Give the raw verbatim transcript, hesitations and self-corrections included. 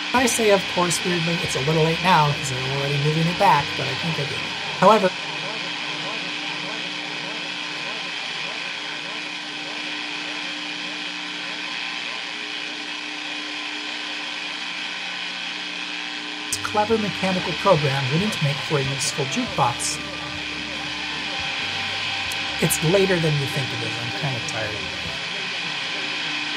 I say, of course, weirdly, it's a little late now because I'm already moving it back, but I think I did. However, this clever mechanical program wouldn't make for a useful jukebox. It's later than you think it is. I'm kind of tired.